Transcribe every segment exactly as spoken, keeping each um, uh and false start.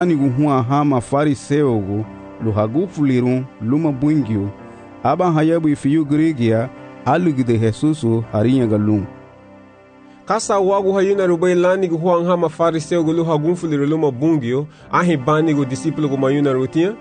Anigu hua hama fariseugu luhagufulirum luma buingio aba hayabu ifiyu grigia alugide Jesusu harinha galum. Kasa wagu hayuna rubai lanigu huang hama fariseugu luhagufulirum luma bungio ahi banigu disipulugu mayuna rutia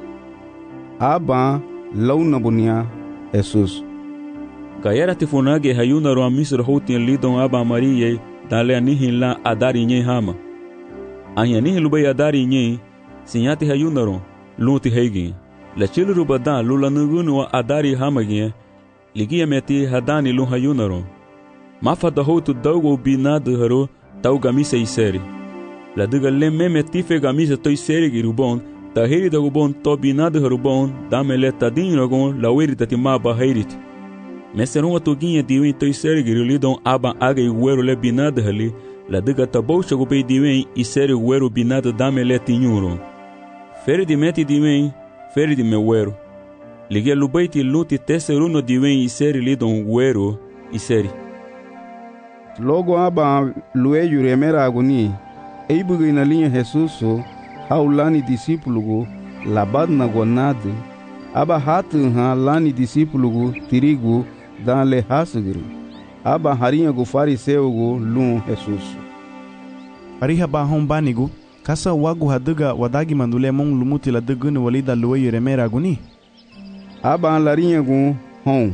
aba launa bunia Jesus. Gayera tifunage hayuna ro amisro hotin lidon aba Maria dale anihin la adari nye hama. Anya nihin lubai adari nye sinyati hayuna ro luti heigin. La chilu rubada lula nugunu wa adari hamagin ligia meti hadani lu hayuna ro. Mafa da hotu daugo binadu haro tau gamisa iseri. La duga le meme tife gamisa toi seri girubon ta heri da gubon to binadu harubon damele tadin ragon la weri tatima ba heirit. Meseron wa toginha diwen toi seri girulidon aba aga iguero le binadu hali la duga taboucha gubei diwen iseri guero binadu damele tinyuro. Feri di meti diwen feri di mewero. Ligia lubaiti luti teseruno diwen iseri lidon guero iseri. Logo aba lueyu remera aguni eibuga ina linha Jesusu haulani disipulugu labad na gonade aba hatu ha lani disipulugu tirigu dale hasugiri aba harinha gu fariseugu lum Jesusu. Ariha ba hombanigu kasa wagu haduga wadagi mandule mong lumuti la dugunu walida lueyu remera aguni aba larinha gu hom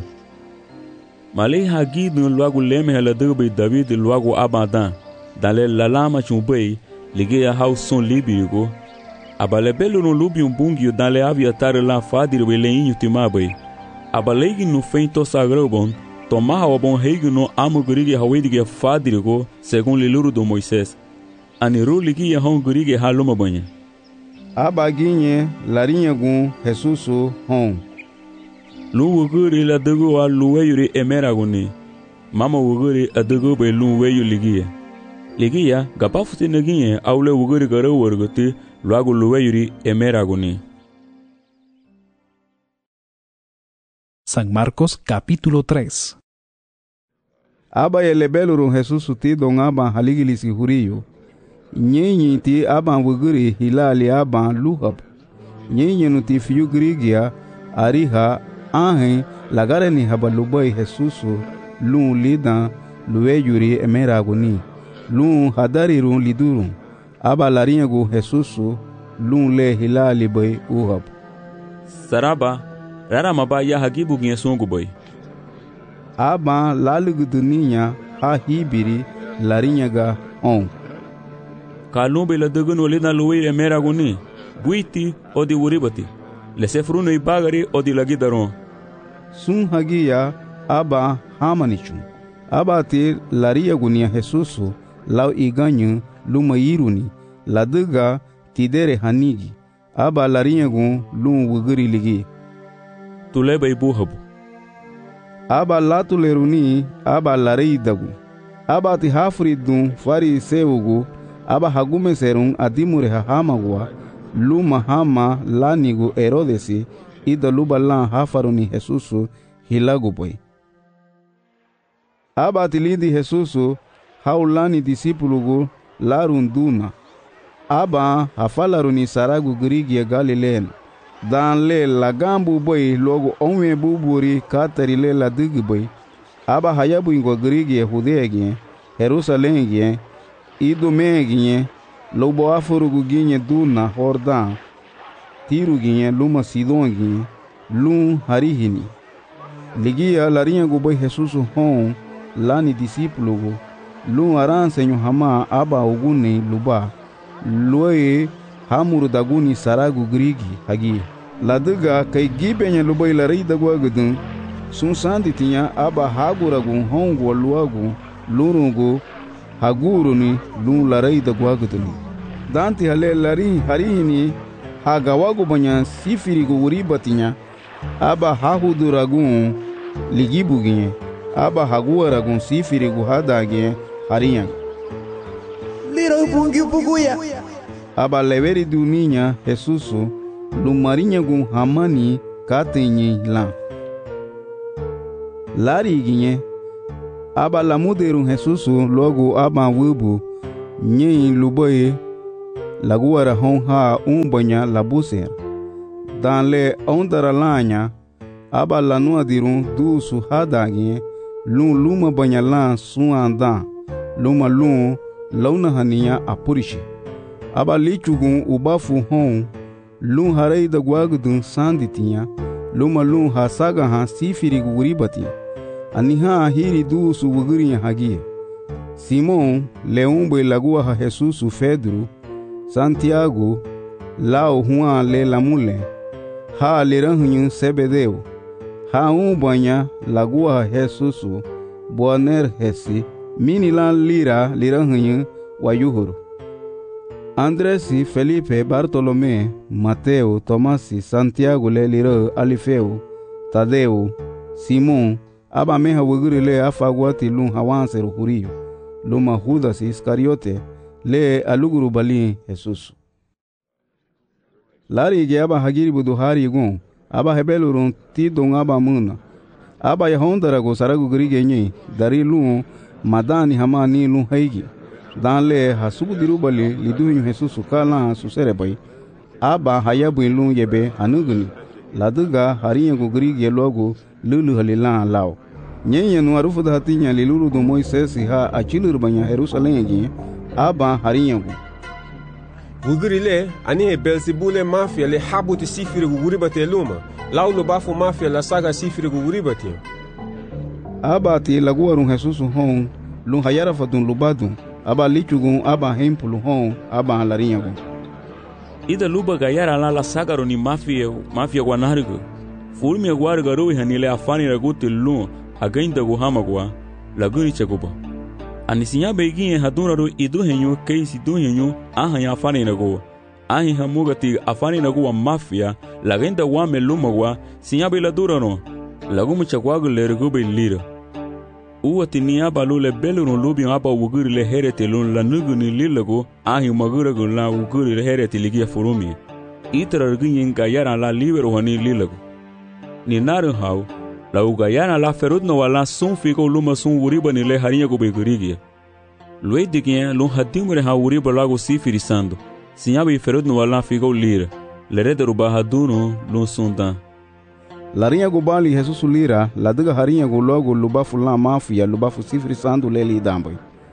Malay hagi no luagu leme hala dubai David luagu abadan dale lalama chumbei ligia hauson libigo abale belo no lubium bungio dale aviatar la fadir weleinho timabai abalegi no feito sagrobon tomaha obon heigo no amugurige hawedige fadirgo segundo liluro do Moisés aniru ligia hongurige haluma banha abaginhe larinha gu Jesusu hom Lu wuguri la dugu wa luweyuri emeraguni. Mama wuguri a dugu be lu weyu ligia. Ligia gapafuti naginye aule wuguri gara warguti luagu luweyuri emeraguni. San Marcos capítulo tres. Aba elebeluru Jesusu ti don aba haligilisi huriyo. Nyenyi ti aba wuguri hilali aba luhab. Nyenyi nuti fiyu grigia ariha ahen lagare ni habalubai Jesusu lun lidan lueyuri emeraguni lun hadarirun lidurun aba laringu Jesusu lun le hilali bai uhab saraba rara maba ya hagibu ginsungu bai aba laluguduninya ha hibiri larinyaga on kalumbe la dugun lidan lueyuri emeraguni buiti odi wuribati lesefruno ibagari odi lagidaron sun hagia aba hamanichun aba te laria gunia Jesusu lau iganyu lumayiruni laduga tidere hanigi aba laria gun lum wuguri ligi tuleba ibuhabu aba latuleruni aba larei dagu aba ti hafridun fariseugu aba hagume serun adimure hamagwa luma hama lanigu Herodesi ida luba lan hafaruni Jesusu hilagu boy. Aba tilindi Jesusu haulani disipulugu larunduna. Aba hafalaruni saragu grigia Galileen. Dan le lagambu boy logo onwe buburi katari le la digi boy. Aba hayabu ingo grigia Hudeegien, Jerusalemgien, Idumeegien, lobo afurugu ginye duna Hordan. Tiru ginye luma Sidon ginye lum harihini. Ligia larinha gubai Jesusu hon lani disipulugu lum aran senyo hama aba uguni luba loe hamuru daguni saragu grigi hagi. Laduga kai gibenye lubai larai dagwa gudun sun sandi tinya aba haguragu hongo luagu lurungu haguruni lum larai dagwa gudun. Danti hale lari harihini hagawagu banyan sifirigu uribatinya aba hahuduragun ligibuginye aba haguaragun sifirigu hadagen hariyan liro bungi buguya aba leveri duninya Jesusu lumarinyagun hamani katenye lan lari ginye aba lamuderun Jesusu logo aba wubu nyen luboye laguara hon ha un banya labuser. Dan le ondara lanya, aba lanua dirun du su hadagi, lun luma banya lan sun andan, luma lun launa hania apurishi. Aba lichugun ubafu hon, lun harei da guagudun sanditinha, luma lun ha saga ha sifiri guribati. Aniha hiri du su wugurinya hagia. Simon leumbe lagua ha Jesus Pedro, Santiago, Lao Juan le lamule, ha liranhunyu Sebedeu, ha un banha lagua ha Jesus, Boaner hesi, minilan lira liranhunyu wayuhuru. Andresi, Felipe, Bartolomé, Mateo, Tomasi, Santiago le lira Alifeu, Tadeu, Simon, aba meha wuguri le afaguati lun hawanseru huriyo. Luma Judas Iscariote le aluguru bali Jesus. Lari ge aba hagiri buduhari gun, aba hebelurun ti don aba muna. Aba yahondara go saragu grige nyi, dari lun madani hamani lun haigi. Dan le hasugu diru bali liduhinyu Jesus kala suserebai. Aba hayabu lun yebe hanuguni. Laduga hariya go grige logo lulu halilan lao. Nyenye no arufu da hatinya liluru do Moisés ha achilur banya Jerusalém gi aba harinyagu. Wuguri le ani he Belzebule mafia le habuti sifiri guguri bate luma. Laulo bafu mafia la saga sifiri guguri bate. Aba ti laguarun Jesus hon lun hayara fatun lubadun aba lichugun aba hempulu hon aba halarinyagu. Ida luba gayara la la saga roni mafia mafia guanargo. Fulmi aguarga rui hanile afani raguti lun againda guhamagwa laguni chaguba anisinya beginye hadunaro iduhenyo keisi duhenyo ahanya afani nago ahi hamugati afani nago wa mafia lagenda wa melumagwa sinya bela durano lagumu chagwagu lergube lira uwati niya balule belurun lubi aba wuguri le herete lun la nuguni lilago ahi maguragu la wuguri le herete ligia furumi itara ginyin gayara la libero hani lilago ni naru hau la ugayana la ferudno wala sun figo luma sun wuriba ni le harinha go begurigia loi digien lun hadimure ha wuriba lago sifirisando sinyabi ferudno wala figo lira le rederu bahaduno lun sundan larinha go bali Jesus lira la diga harinha go logo lubafu la mafia lubafu sifirisando le li dambai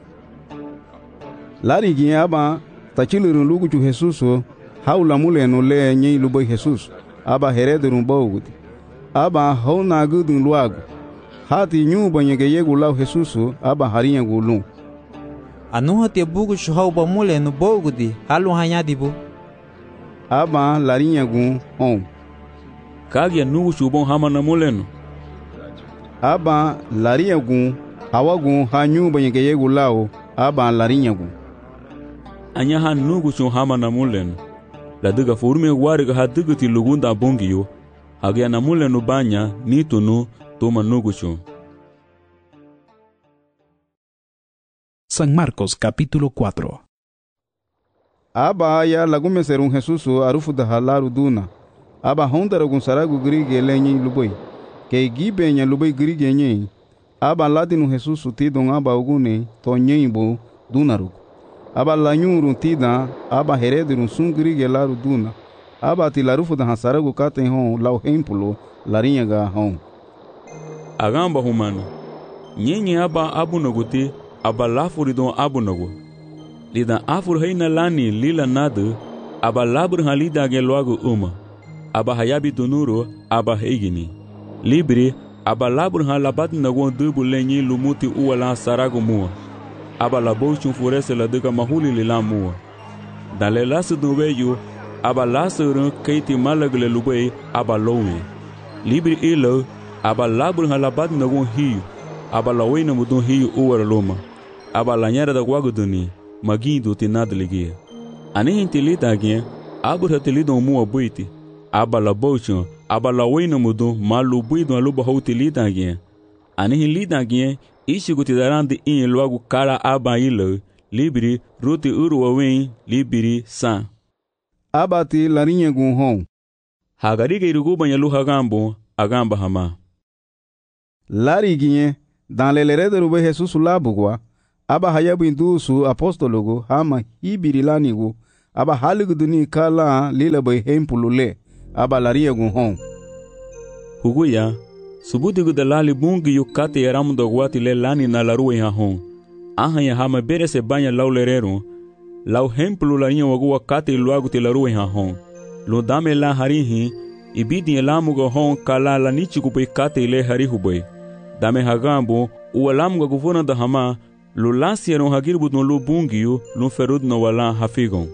lari giaba tachilurun lugu chu Jesus haula muleno le nyi lubai Jesus aba herederun bawgudi aba hona gudun luago hati nyu banyege yegu lau Jesus aba harinha gulu anu hati bugu shuhau ba mule no bogudi halu hanyadibu aba larinha gun on kagia nugu shubon hamana muleno aba larinha gun hawagun hanyu banyege yegu lau aba larinha gun anya han nugu shun hamana muleno la diga furme wariga hadigati lugunda bongiyo Hagia na mule no banya ni tunu toma nugucho. San Marcos capítulo cuatro. Aba ya lagume serun Jesus arufu da halaru duna. Aba hondara gun saragu grige lenyi luboi. Ke gibe nya luboi grige nyi. Aba ladinu Jesus tidon aba ugune to nyimbo dunaru. Aba lanyuru tida aba heredirun sun grige laru duna. Aba ti larufu da hasaragu katen hon lau hempulo larinha ga hon. Agamba humano. Nyenye aba abu noguti aba lafuri don abu nogu. Lida afur heina lani lila nadu aba labur halida ge loagu uma. Aba hayabi dunuro aba heigini. Libri aba labur halabat nagu dubu lenyi lumuti uwala saragu mua. Aba labo chunfurese la duka mahuli lila mua. Dale lasu duweyu aba lasuru keiti malagle lubei aba lowe. Libri ilo aba labur halabat nagu hiu. Aba lawena mudun hiu uwara loma. Aba lanyara da waguduni magindo tinadligia. Anihin tilitagia abur hatilidon mua buiti. Aba la bochon aba lawena mudun malu buidon aluba hautilitagia. Anihin litagia ishigutidarandi in loagu kara aba ilo. Libri ruti uruwawen libri san. Abati larinha gun hon. Hagarige iruguba nyalu hagambo agamba hama. Lariguinhe dan lelerede rube Jesus labugwa. Aba hayabu indusu apostologo hama hibirilanigo. aba haliguduni kala lila bay hempulu le aba laria gun hon huguya subudigu da lali bungi yu kate yaramu dogwati le lani na laruwe ha hon aha ya hama bere se banya lau lerero lau hempulu la nya wagu kate luagu te laruwe ha hon lo dame la harihi ibidi elamu go hon kala la nichigu bay kate le harihu bay dame hagambo ualamu go guvona da hama lo lasiero hagirbu no lo bungi yu lo ferud no wala hafigon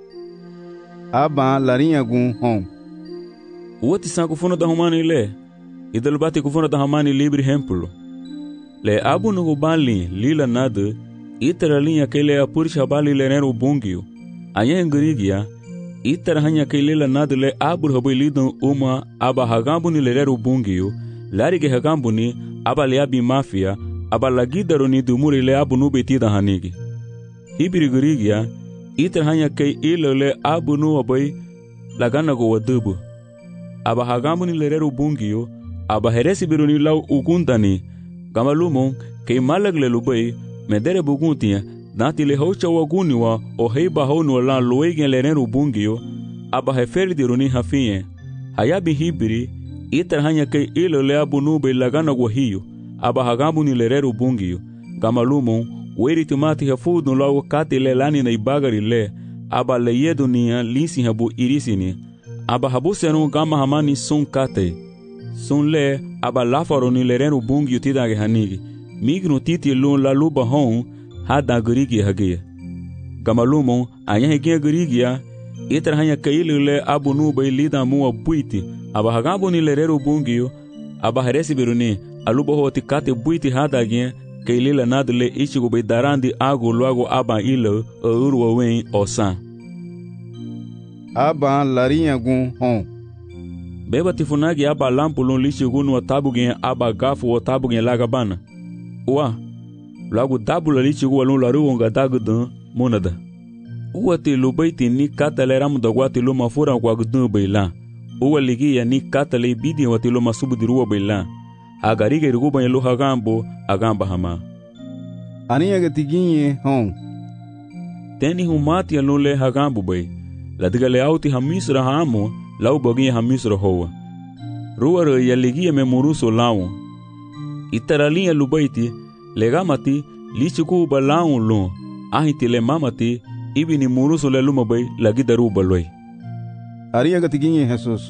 aba larinha gun hon uoti sa kufuna da humani le idal bati kufuna da humani libri hemplo le abu no bali lila nada itara linha que le apurisha bali le nero bungio anya ngrigia itara hanya que lila nada le abu hobo lido uma aba hagambu ni le nero bungio lari ke hagambu ni aba le abi mafia aba lagidaro ni dumuri le abu no betida hanigi hibiri grigia itara hanya que ilo le abu no aboy lagana go wadubu aba hagambu ni lerero bungio aba heresi biruni lau ugundani gamalumo ke malagle lubai medere buguntia dati le hocha waguni wa o heiba honu la loegen lerero bungio aba heferi diruni hafinye hayabi hibiri iter hanya ke ilo le abunu be lagana gohiyo aba hagambu ni lerero bungio gamalumo weri tumati hafudu lau kati le lani na ibagari le aba le yedunia lisi habu irisini aba habu senu gama hamani sun kate sun le aba lafaro ni lerenu bungi utida ge hanigi mignu titi lun la luba hon hada grigi hage gama lumo anya hege grigia iter hanya kaile le abu nu bay lida mu buiti aba hagabu ni lerenu bungi aba heresi biruni aluba hoti kate buiti hada ge kaile la nadle ichigo bay darandi agu luago aba ilo urwa wen osan aba larinha gun hon beba tifunagi aba lampulun lishigunu wa tabugen aba gafu wa tabugen lagabana uwa lagu dabula lishigu walun laru wonga dagudan monada uwa ti lubaiti ni katale ramu dogwati luma fura kwa gudun bayla uwa ligiya ni katale bidi wa ti luma subudiruwa bayla agarige riguba yelu hagambo agamba hama aniya gatiginye hon teni humati yalun le hagambo bay ladiga le auti hamisra hamo lau bogi hamisra hoa ruwa ya ligia me muruso lau itaralia lubaiti legamati lichiku ba lau lo ahiti le mamati ibini muruso le lumabay lagida ruba loy aria gatiginye Jesus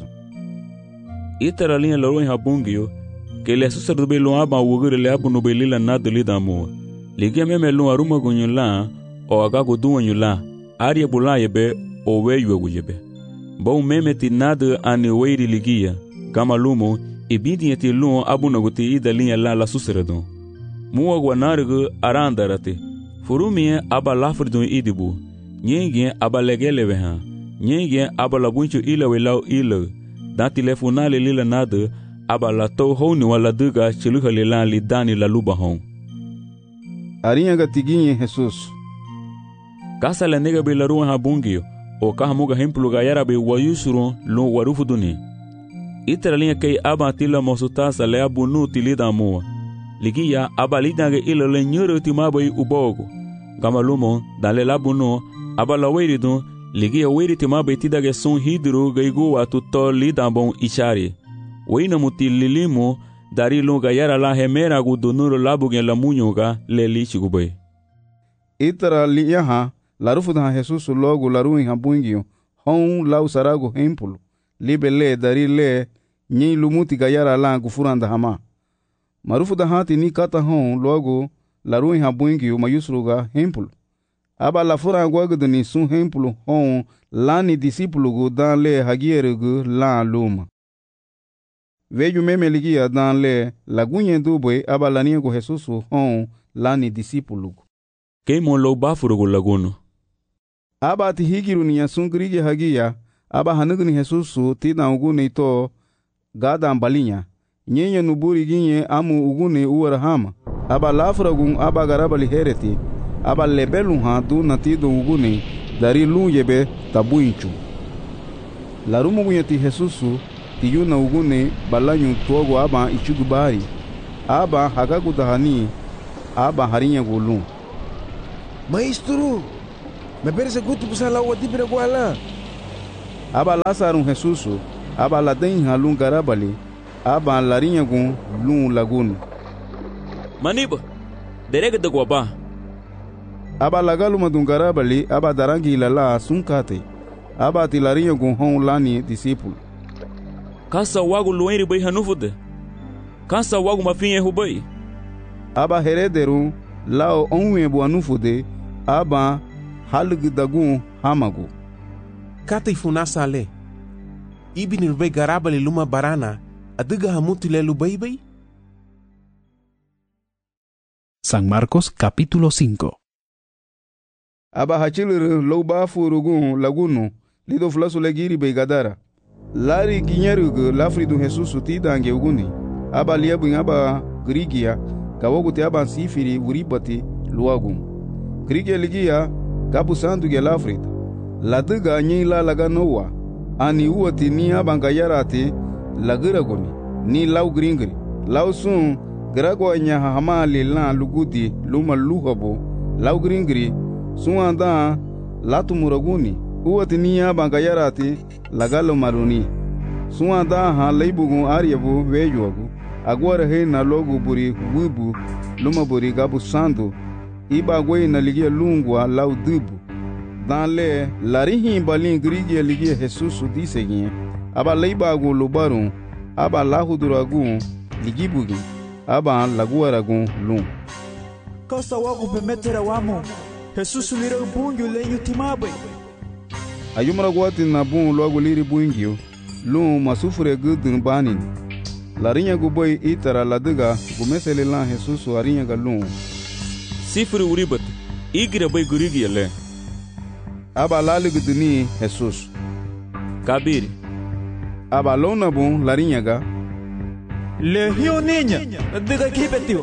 itaralia lo habungio que le sacerdote lo aba wugure le abu no belila nadli damo ligia me me lo aruma gunyula o agago duanyula aria bulaye be o weyu gujebe bom memeti nada ani weiri ligia gamalumo ibidi eti lu abu naguti idalinha la la suseredon muwa gwanargu arandarate furumie aba lafridon idibu nyenge aba legelewe ha nyenge aba labuncho ila welau ila da telefonale lila nada aba la to honi wala duga chiluha lila li dani la luba hon arinha gatiginye Jesus kasa la nega be la ruwa habungio o kahamuga hemplu gayara be wayusuru lo warufu duni iteralinha kei aba tila mosutasa le abu nu tilida mua ligia aba lidange ilo le nyoro timabai ubogo gamalumo dale labu nu aba la weiridu ligia weiri timabai tidage sun hidru gaigu watu to lidambon ishari weina muti lilimu dari lo gayara la hemera gudunuro labu gen la munyuga le lichigubai iteralinha larufu da Jesus logo laru em habungio hon lau sarago hempulu libele dari le nyi lumuti gayara la gufuranda hama marufu da hati ni kata hon logo laru em habungio mayusruga hempulu aba la fura gwagudu ni sun hempulu hon lani discípulo go dan le hagiergu la luma veju meme ligia dan le lagunye dubwe aba lani go Jesus hon lani discípulo keimo lo bafuru go laguno aba ti higiru ni yasungrige hagia aba hanugni Jesusu tina ugune to gada ambalinya nyenye nuburi ginye amu ugune uwarahama aba lafragun aba garabali hereti aba lebelu ha du natido ugune dari luyebe tabuinchu larumu gunyati Jesusu tiyuna ugune balanyu togo aba ichugubari aba hagagudahani aba harinya gulu Maestro, Me perse gutu pusala wa dibira gwala. Aba Lázaro Jesus, aba la den halun garabali, aba larinha gun lun lagun. Maniba, derega de guaba. Aba lagalu madun garabali, aba darangi ilala sunkate. Aba ti larinha gun hon lani discípulo. Kasa wago luenri bai hanufude. Kasa wago mafinha rubai. Aba herederu lao onwe bu anufude, aba halug dagun hamagu. Kata ifunasa ale. Ibi nirbe garabali luma barana, adiga hamutile lubaybay. San Marcos capítulo cinco. Aba hachilir loba furugun lagunu, lido flasu legiri be gadara. Lari ginyerugu lafridu Jesus tidange uguni. Aba liabu aba grigia, kawoguti aba sifiri uribati luagum. Grigia ligia, kapu sandu ge lafrida. Ladiga nyi la laga nowa, ani uati ni abanga yarati lagiragoni, ni lau gringri. Lau sun, gragwa nya hamali la lugudi luma luhabo, lau gringri, sun anda latu muraguni, uati ni abanga yarati lagalo maruni. Sun anda ha leibugun aryabu vejuagu, agwara he na logu buri wibu, luma buri gabu sandu, iba gwe na ligia lungwa lau dubu. Dans le larihin balin grigia ligia Jesus disegin, aba leibagu lubarun, aba lahuduragun ligibugi, aba laguaragun lum. Kasa wagu pemetera wamo, Jesus lira bungyo lenyo timabe. Ayumraguati na bun logo liri bungyo, lum masufure gudun banin. Larinha guboy itara ladiga gumesele lan Jesus arinha galum. Sifuri uribat, igira bay gurigia le. Aba laliguduni Jesus. Kabiri. Aba lona bun larinhaga. Le hiyo niña, diga kibetio.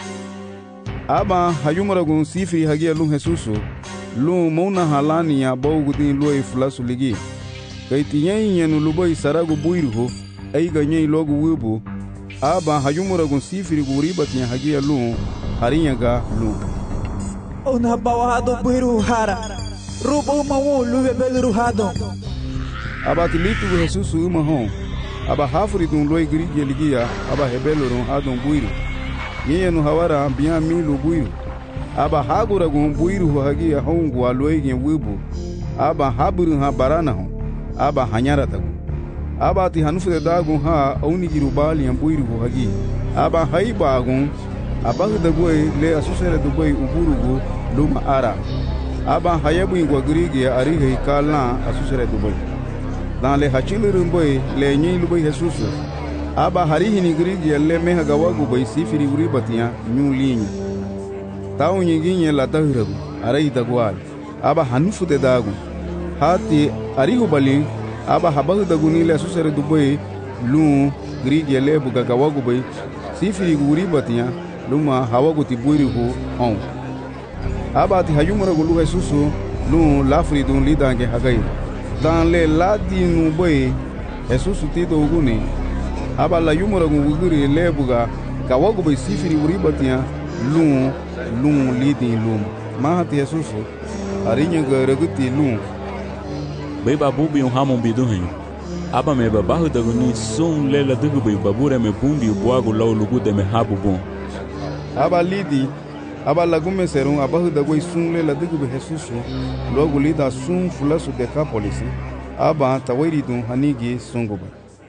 Aba hayumaragun sifri hagia lun Jesus. Lun mona halani ya bawgudin loi flasu ligi. Kaitiyen yenu luboi saragu buirho, aiga nyei logu wibu. Aba hayumaragun sifri guribati hagia lun harinhaga lun. Ona bawado buiru hara. Rubo mawo luwe bel ruhado. Aba tilitu Jesus uma hon. Aba hafri dun loi grigia ligia, aba hebelo ron hadon buiru. Yeye no hawara biya milu buiru. Aba hagura gun buiru hagia hongu aloi gen wibu. Aba haburu ha barana hon. Aba hanyara tagu. Aba ti hanufu dagun ha oni girubali yan buiru hagi. Aba haiba gun. Aba dagoi le asusere dugoi uburugu luma ara. Aba hayabu ingwa grigia arihe kala asusere dubai. Dans le hachilurum boy le nyi lubai Jesus. Aba harihi ni grigia le meha gawagu boy sifiri uribatia nyu linyi. Tau nyinginye la tahiragu arai dagwal. Aba hanufu de dagu. Hati arihu bali aba habahu daguni le asusere dubai lu grigia le buga gawagu boy sifiri uribatia luma hawagu tibuirihu on. Aba ti hayumura gulu Jesus lu lafri dun lidange hagai. Dans le ladi nu boy Jesus tido uguni. Aba la yumura guguri lebuga kawagu boy sifiri uribatia lu lu lidi lu. Mahati Jesus arinya garaguti lu. Bai babu bi un hamon bidu hin. Aba me babahu daguni sun lela dugu bai babure me bumbi buagu lau lugu de me habu bon. Aba lidi aba lagume serum abahu dagoi sunle la digu be Jesus logo lida sun fulasu de capolisi aba tawairi dun hanigi sunguba.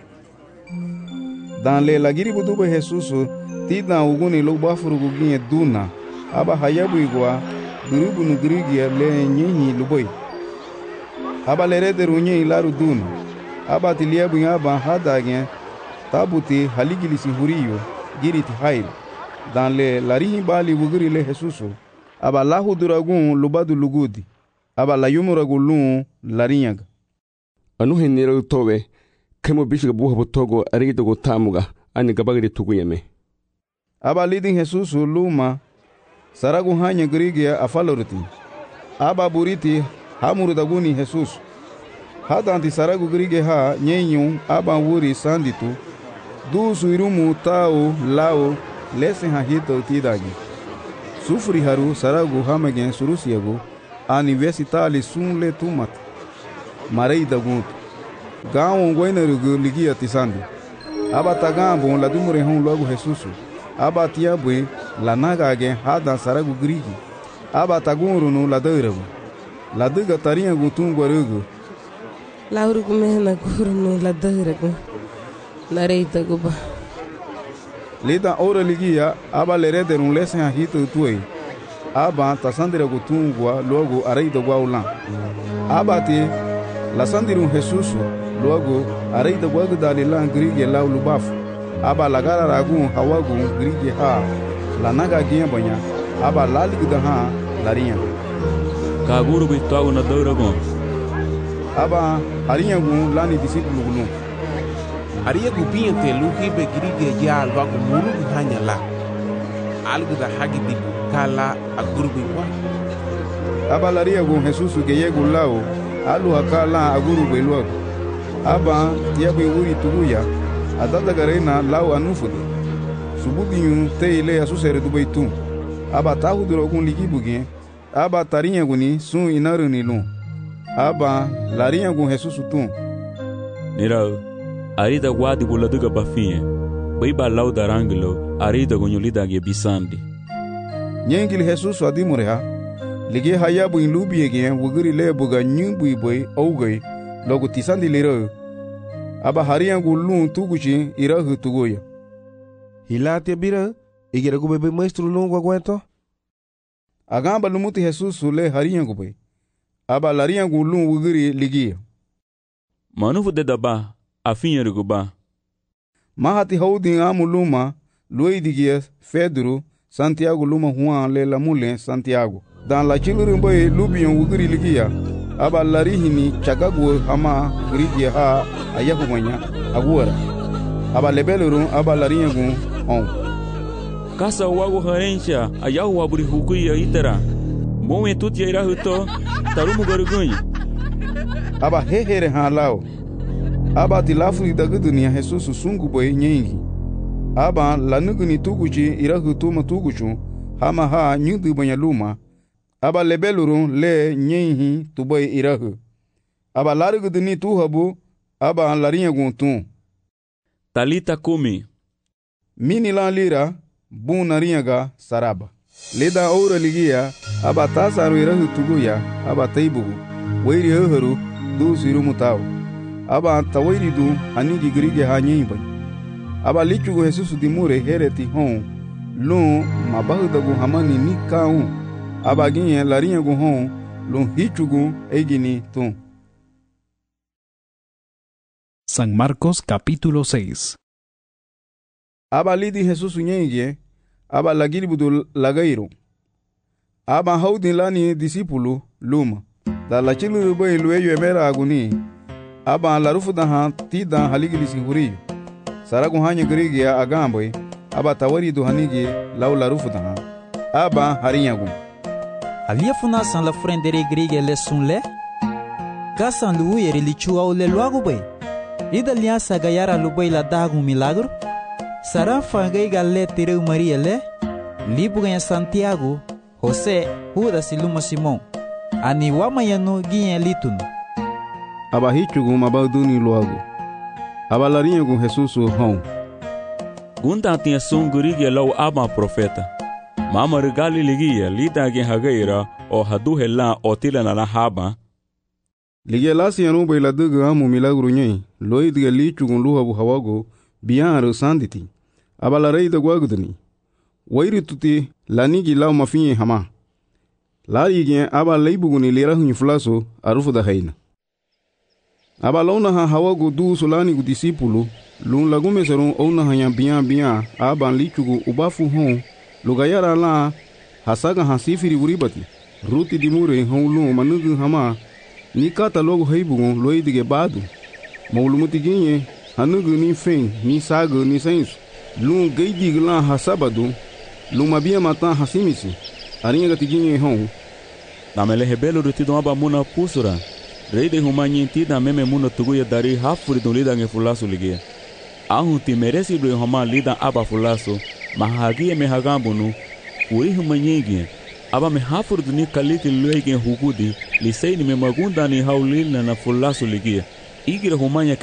Dans le lagiri budu be Jesus tida uguni lo bafuru guginye duna aba hayabu igwa gurubu nu grigia le nyinyi luboi. Aba lerede runye ilaru duna aba tiliabu aba hadagye tabuti haligilisi huriyo giriti hail. Dans le larihi bali wuguri le Jesus aba lahu duragun lubadu lugudi aba la yumuragulun larinyaga. Anu henira tobe kemo bishiga buha botogo arido go tamuga ani gabagri tuguyeme. Aba lidin Jesus luma saragu hanya grigia afaloriti. Aba buriti hamuru daguni Jesus. Hadanti saragu grigia ha nyenyun aba wuri sanditu. Du suirumu tau lao lesen ha hito tidagi. Sufri haru saragu hamagen surusiagu universitali sun le tumat. Marei da gunto. Gawon goina rugu ligia tisandi. Aba tagambo la dumure hon logo Jesusu. Aba tiabwe la nagage hada saragu grigi. Aba tagurunu la deuragu. La duga tarinha gutungo rugu. La urugu mehna gurunu la deuragu. La reita guba. Lida ora ligia aba lereder un lesen hito tuei. Aba tasandira gutungwa logo areida guaulan. Aba ti la sandirum Jesusu logo areida guagu dalilan grigi lau lubafu. Aba lagara ragun hawagu grigi ha la naga giambanya. Aba lalig da ha larinha. Kaguru bituagu na douragon. Aba harinha gun lani discípulo gulum. Aria gubinha te luhibe grige ya logo mulu hanya la. Algo da hagi di kala agurbi wa. Aba laria gun Jesusu que yegu lao alu hakala agurbi logo. Aba tiabu wuri tuguya adada garena lao anufudi. Subudinho te ile asusere du beitum. Aba tahu drogun ligibugen. Aba tarinha guni sun inaruni lum. Aba larinha gun Jesusu tum. Nirau arida guadi buladuga bafinha. Baiba lau daranglo arida gonyolida ge bisandi. Nyengil Jesusu adimureha. Lige hayabu in lubi again wuguri lebuga nyumbu boy ougay logo tisandi liro. Aba harinha gun lum tuguchi irahu tugoya. Hilate bira igera go bebe maestro longo aguento. Agamba lumuti Jesusu le harinha gu boy. Aba larinha gun lum wuguri ligia. Manufu de daba afinha ruguba. Mahati houdin amuluma Luidigia Pedro Santiago luma Juan le lamule Santiago. Dans la chilurumboy lubion wuguri ligia. Aba larihini chagagu hama grigia ha ayahumanya agura. Aba lebelurun aba larinha gun on. Kasa wago harencha ayahu waburi hukuya itara. Moe tutia irahuto tarumu garugunha. Aba hehere ha lao. Aba tilafuri daga dunia Jesusu sungu boy nyengi. Aba lanuguni tuguchi irahu tuma tuguchu hama ha nyudu banya luma. Aba lebelurun le nyenhi tuboy irahu. Aba larugu duni tuhabu aba larinha guntun. Talita kumi. Mini lan lira bun narinha saraba. Leda oura ligia aba tasaru irahu tuguya aba taibugu. Wairi hoharu du sirumu tau. Aba tawairi du anigi grige ha nyimba. Aba lichugu Jesusu dimure hereti hon. Lun mabahudagu hamani ni kaun. Aba ginye larinha gu hon. Lun hichugu egini tun. San Marcos capítulo seis. Aba lidi Jesusu nyengie. Aba lagilibudu lagairo. Aba haudin lani discípulo luma. Da la chilu boy lueyo emera aguni. Aba la rufu da han ti da haligili singuriyo. Saragu hanya grigi ya agamboy. Aba tawari du hanigi lau la rufu da han. Aba harinha gun. Alia funasan la frendere grigi le sunle. Kasan luuyeri li chua le luagu bay. Ida liansa gayara lubay la dagu milagro. Saran fangay galle tireu Maria le. Libu ganha Santiago, José, Judas e Luma Simão. Ani wamayano ginha litun. Aba hichugu mabaduni logo. Aba larinha gun Jesusu hon. Gunda tinha sungurigi lau aba profeta. Mama regali ligia lida gen hagaira o hadu hela o tila na haba. Ligia lasi anu bay la dugu amu milagro nyai. Loid ga lichugun luhabu hawago biyan sanditi. Aba la reida guagudani. Wairi tuti lanigi lau mafinye hama. Lari gen aba leibuguni lirahu nyflaso arufu da haina. Aba launa ha hawago du solani gu discípulo lun lagume serun ona hanya biyan biyan aba lichugu ubafu hon lugayara la hasaga hasifiri uribati ruti dimure hon lun manugu hama ni kata logo heibugun loidige badu maulumuti ginye hanugu ni fen ni sago ni sensu lun geidig la hasabadu lun mabia matan hasimisi arinha gatiginye hon namele hebelo rutido aba muna pusura reide humanyi na meme muna tuguya dari hafuri dun lida nge fulaso ligia ahu ti meresi do homa lida aba fulaso mahagia me hagambunu uri humanyi gie aba me hafur ni kaliki luege hugudi li sei ni me magunda ni haulil na na fulasu ligia. Igira humanya